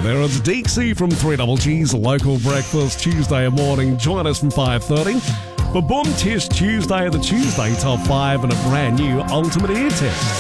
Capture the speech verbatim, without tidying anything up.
there. It's Dixie from three G's Local Breakfast Tuesday morning. Join us from five thirty for Boom Test Tuesday, the Tuesday Top five and a brand new Ultimate Ear Test.